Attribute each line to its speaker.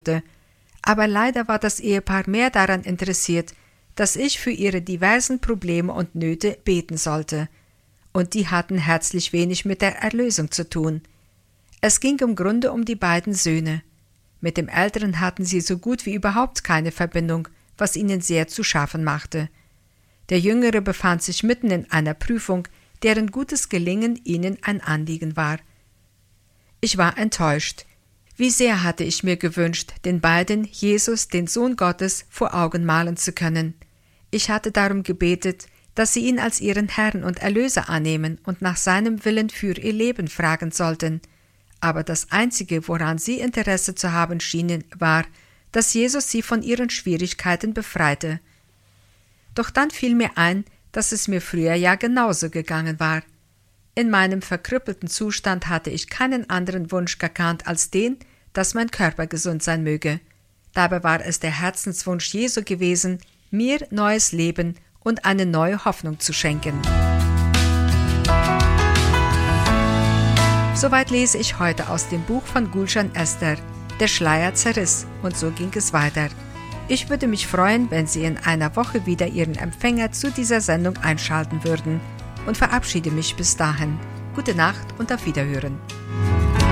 Speaker 1: durfte. Aber leider war das Ehepaar mehr daran interessiert, dass ich für ihre diversen Probleme und Nöte beten sollte. Und die hatten herzlich wenig mit der Erlösung zu tun. Es ging im Grunde um die beiden Söhne. Mit dem Älteren hatten sie so gut wie überhaupt keine Verbindung, was ihnen sehr zu schaffen machte. Der Jüngere befand sich mitten in einer Prüfung, deren gutes Gelingen ihnen ein Anliegen war. Ich war enttäuscht. Wie sehr hatte ich mir gewünscht, den beiden Jesus, den Sohn Gottes, vor Augen malen zu können. Ich hatte darum gebetet, dass sie ihn als ihren Herrn und Erlöser annehmen und nach seinem Willen für ihr Leben fragen sollten. Aber das Einzige, woran sie Interesse zu haben schienen, war, dass Jesus sie von ihren Schwierigkeiten befreite. Doch dann fiel mir ein, dass es mir früher ja genauso gegangen war. In meinem verkrüppelten Zustand hatte ich keinen anderen Wunsch gekannt als den, dass mein Körper gesund sein möge. Dabei war es der Herzenswunsch Jesu gewesen, mir neues Leben und eine neue Hoffnung zu schenken. Soweit lese ich heute aus dem Buch von Gulshan Esther, Der Schleier zerriss, und so ging es weiter. Ich würde mich freuen, wenn Sie in einer Woche wieder Ihren Empfänger zu dieser Sendung einschalten würden und verabschiede mich bis dahin. Gute Nacht und auf Wiederhören.